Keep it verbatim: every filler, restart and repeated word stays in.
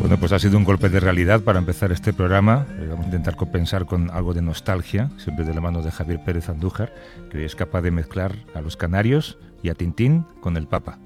Bueno, pues ha sido un golpe de realidad para empezar este programa. Vamos a intentar compensar con algo de nostalgia, siempre de la mano de Javier Pérez Andújar, que hoy es capaz de mezclar a los canarios y a Tintín con el Papa.